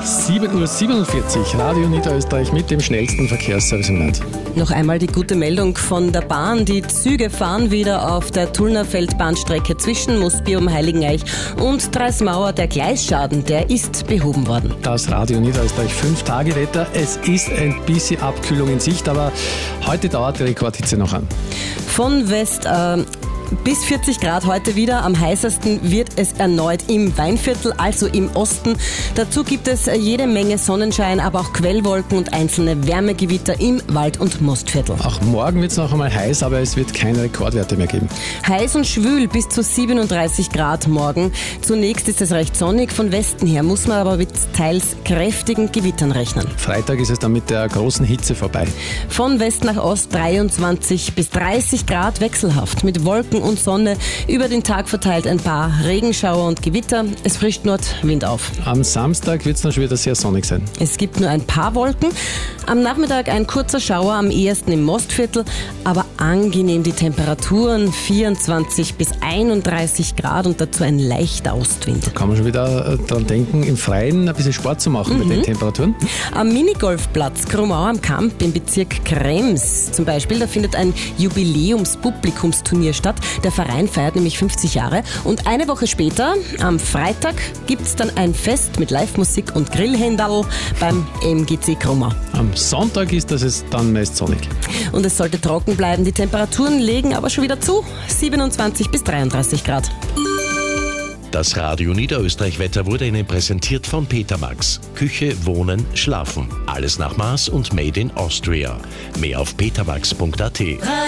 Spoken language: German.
7:47 Uhr, Radio Niederösterreich mit dem schnellsten Verkehrsservice im Land. Noch einmal die gute Meldung von der Bahn. Die Züge fahren wieder auf der Tullnerfeldbahnstrecke zwischen Moosbium, Heiligeneich und Dreismauer. Der Gleisschaden, der ist behoben worden. Das Radio Niederösterreich 5-Tage-Wetter. Es ist ein bisschen Abkühlung in Sicht, aber heute dauert die Rekordhitze noch an. Von West bis 40 Grad heute wieder. Am heißesten wird es erneut im Weinviertel, also im Osten. Dazu gibt es jede Menge Sonnenschein, aber auch Quellwolken und einzelne Wärmegewitter im Wald- und Mostviertel. Auch morgen wird es noch einmal heiß, aber es wird keine Rekordwerte mehr geben. Heiß und schwül bis zu 37 Grad morgen. Zunächst ist es recht sonnig. Von Westen her muss man aber mit teils kräftigen Gewittern rechnen. Freitag ist es dann mit der großen Hitze vorbei. Von West nach Ost 23 bis 30 Grad wechselhaft mit Wolken und Sonne. Über den Tag verteilt ein paar Regenschauer und Gewitter. Es frischt Nordwind auf. Am Samstag wird es dann schon wieder sehr sonnig sein. Es gibt nur ein paar Wolken. Am Nachmittag ein kurzer Schauer, am ehesten im Mostviertel, aber angenehm die Temperaturen, 24 bis 31 Grad und dazu ein leichter Ostwind. Da kann man schon wieder dran denken, im Freien ein bisschen Sport zu machen mit den Temperaturen. Am Minigolfplatz Grumau am Kamp im Bezirk Krems zum Beispiel, da findet ein Jubiläums-Publikumsturnier statt. Der Verein feiert nämlich 50 Jahre und eine Woche später, am Freitag, gibt es dann ein Fest mit Live-Musik und Grillhändal beim MGC Grumau. Am Sonntag ist es dann meist sonnig. Und es sollte trocken bleiben. Die Temperaturen legen aber schon wieder zu. 27 bis 33 Grad. Das Radio Niederösterreich-Wetter wurde Ihnen präsentiert von Petermax. Küche, Wohnen, Schlafen. Alles nach Maß und Made in Austria. Mehr auf petermax.at.